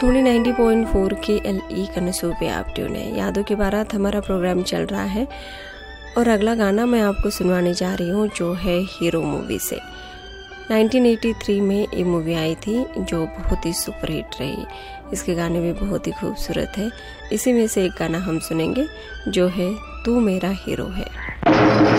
सोनी 90.4 के LE कनसू पे आप ट्यून है। यादों की बारात हमारा प्रोग्राम चल रहा है और अगला गाना मैं आपको सुनवाने जा रही हूँ जो है हीरो मूवी से। 1983 में ये मूवी आई थी जो बहुत ही सुपरहिट रही। इसके गाने भी बहुत ही खूबसूरत है। इसी में से एक गाना हम सुनेंगे जो है तू मेरा हीरो है।